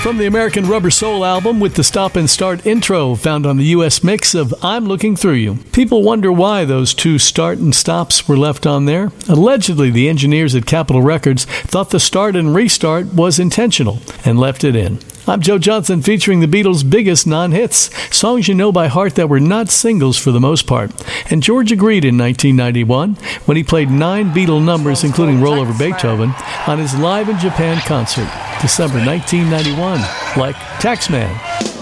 From the American Rubber Soul album with the stop and start intro found on the U.S. mix of I'm Looking Through You. People wonder why those two start and stops were left on there. Allegedly, the engineers at Capitol Records thought the start and restart was intentional and left it in. I'm Joe Johnson, featuring the Beatles' biggest non-hits, songs you know by heart that were not singles for the most part. And George agreed in 1991 when he played 9 Beatle numbers, including Roll Over Beethoven, on his Live in Japan concert, December 1991, like Taxman.